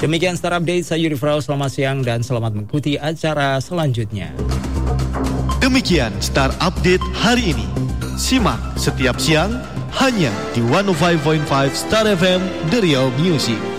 Demikian Star Update, saya Yuri Frau, selamat siang dan selamat mengikuti acara selanjutnya. Demikian Star Update hari ini. Simak setiap siang hanya di 105.5 Star FM The Real Music.